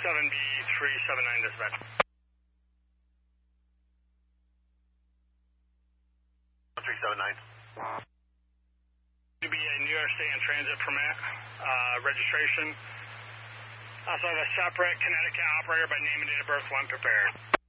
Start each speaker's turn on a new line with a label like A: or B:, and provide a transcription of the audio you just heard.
A: 7B379 dispatch. To be a New York State in transit permit, registration. Also have a separate Connecticut operator by name and date of birth when prepared.